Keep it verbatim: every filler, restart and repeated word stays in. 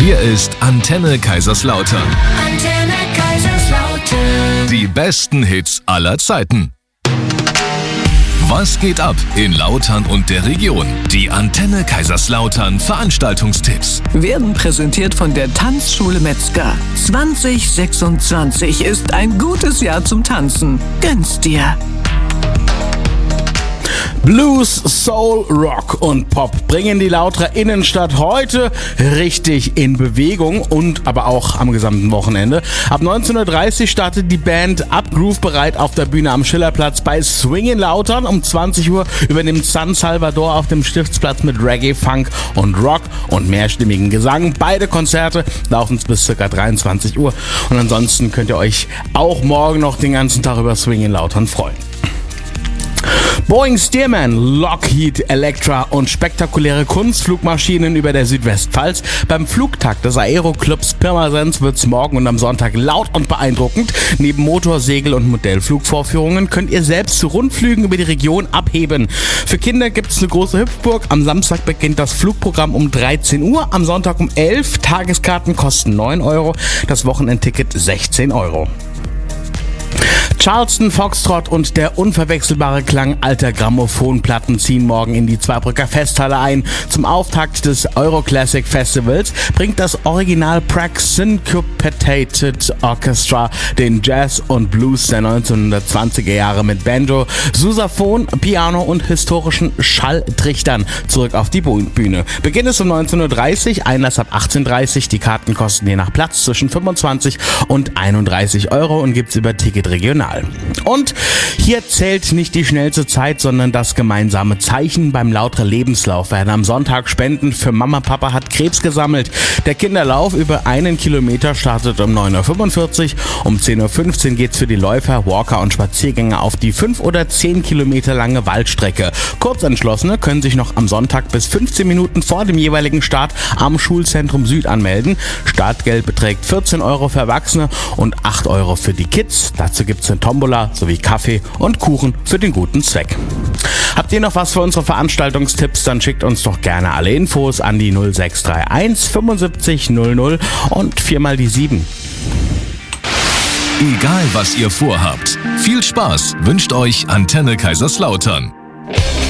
Hier ist Antenne Kaiserslautern. Antenne Kaiserslautern. Die besten Hits aller Zeiten. Was geht ab in Lautern und der Region? Die Antenne Kaiserslautern Veranstaltungstipps werden präsentiert von der Tanzschule Metzger. zwanzig sechsundzwanzig ist ein gutes Jahr zum Tanzen. Gönn's dir! Blues, Soul, Rock und Pop bringen die Lauterer Innenstadt heute richtig in Bewegung und aber auch am gesamten Wochenende. Ab neunzehn Uhr dreißig startet die Band Up Groove bereit auf der Bühne am Schillerplatz bei Swing in Lautern. Um zwanzig Uhr übernimmt San Salvador auf dem Stiftsplatz mit Reggae, Funk und Rock und mehrstimmigen Gesang. Beide Konzerte laufen bis ca. dreiundzwanzig Uhr und ansonsten könnt ihr euch auch morgen noch den ganzen Tag über Swing in Lautern freuen. Boeing Stearman, Lockheed, Electra und spektakuläre Kunstflugmaschinen über der Südwestpfalz. Beim Flugtag des Aeroclubs Pirmasens wird's morgen und am Sonntag laut und beeindruckend. Neben Motor-, Segel- und Modellflugvorführungen könnt ihr selbst zu Rundflügen über die Region abheben. Für Kinder gibt's eine große Hüpfburg. Am Samstag beginnt das Flugprogramm um dreizehn Uhr, am Sonntag um elf. Tageskarten kosten neun Euro, das Wochenendticket sechzehn Euro. Charleston, Foxtrot und der unverwechselbare Klang alter Grammophonplatten ziehen morgen in die Zweibrücker Festhalle ein. Zum Auftakt des Euroclassic Festivals bringt das Original Prague Syncopated Orchestra den Jazz und Blues der neunzehnhundertzwanziger Jahre mit Banjo, Sousaphon, Piano und historischen Schalltrichtern zurück auf die Bühne. Beginn ist um neunzehn Uhr dreißig, Einlass ab achtzehn Uhr dreißig. Die Karten kosten je nach Platz zwischen fünfundzwanzig und einunddreißig Euro und gibt's über Ticket Regional. Und hier zählt nicht die schnellste Zeit, sondern das gemeinsame Zeichen. Beim Lauterer Lebenslauf werden am Sonntag Spenden für Mama, Papa hat Krebs gesammelt. Der Kinderlauf über einen Kilometer startet um neun Uhr fünfundvierzig. Um zehn Uhr fünfzehn geht's für die Läufer, Walker und Spaziergänger auf die fünf oder zehn Kilometer lange Waldstrecke. Kurzentschlossene können sich noch am Sonntag bis fünfzehn Minuten vor dem jeweiligen Start am Schulzentrum Süd anmelden. Startgeld beträgt vierzehn Euro für Erwachsene und acht Euro für die Kids. Dazu gibt's eine Tombola sowie Kaffee und Kuchen für den guten Zweck. Habt ihr noch was für unsere Veranstaltungstipps? Dann schickt uns doch gerne alle Infos an die null sechs drei eins fünfundsiebzig null null und viermal die sieben. Egal was ihr vorhabt, viel Spaß wünscht euch Antenne Kaiserslautern.